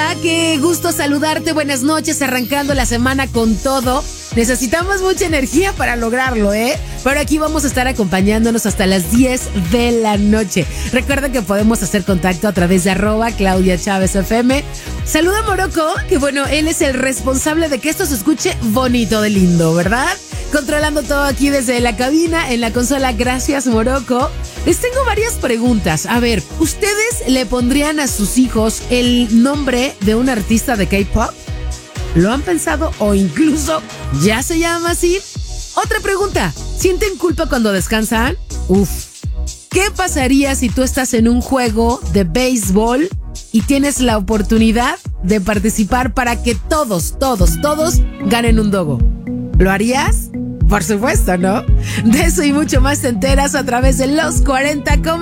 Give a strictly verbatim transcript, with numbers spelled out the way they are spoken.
Hola, qué gusto saludarte, buenas noches, arrancando la semana con todo. Necesitamos mucha energía para lograrlo, ¿eh? Pero aquí vamos a estar acompañándonos hasta las diez de la noche. Recuerda que podemos hacer contacto a través de arroba Claudia Chávez F M. Saluda a Morocco, que bueno, él es el responsable de que esto se escuche bonito de lindo, ¿verdad? Controlando todo aquí desde la cabina, en la consola. Gracias, Morocco. Les tengo varias preguntas. A ver, ¿ustedes le pondrían a sus hijos el nombre de un artista de K-pop? ¿Lo han pensado o incluso ya se llama así? Otra pregunta, ¿sienten culpa cuando descansan? Uf. ¿Qué pasaría si tú estás en un juego de béisbol y tienes la oportunidad de participar para que todos, todos, todos ganen un dogo? ¿Lo harías? Por supuesto, ¿no? De eso y mucho más te enteras a través de Los cuarenta.